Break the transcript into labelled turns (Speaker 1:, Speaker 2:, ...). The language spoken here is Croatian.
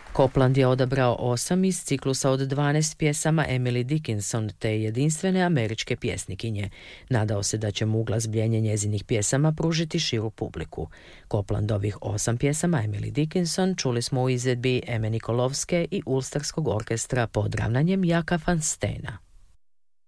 Speaker 1: Copland je odabrao 8 iz ciklusa od 12 pjesama Emily Dickinson, te jedinstvene američke pjesnikinje. Nadao se da će mu uglazbljenje njezinih pjesama pružiti širu publiku. Coplandovih 8 pjesama Emily Dickinson čuli smo u izvedbi Eme Nikolovske i Ulsterskog orkestra pod ravnanjem Jaka van Steena.